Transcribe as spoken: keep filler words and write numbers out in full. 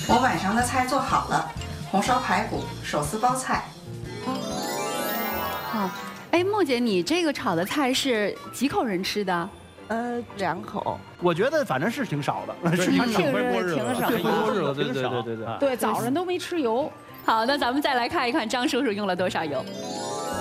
我晚上的菜做好了，红烧排骨、手撕包菜。 好，哎，梦姐，你这个炒的菜是几口人吃的？ 呃，两口。 我觉得反正是挺少的，是挺挺回锅日子， 挺少回锅日子， 对对挺少对对对。 啊对，早上都没吃油。 好，那咱们再来看一看张叔叔用了多少油。